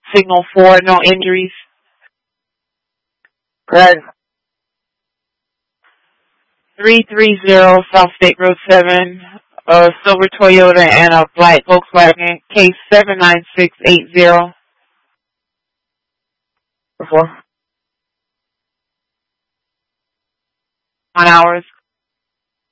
Signal 4, no injuries. Correct. 330 South State Road 7, a silver Toyota and a black Volkswagen, case 79680. 4. 1 hours.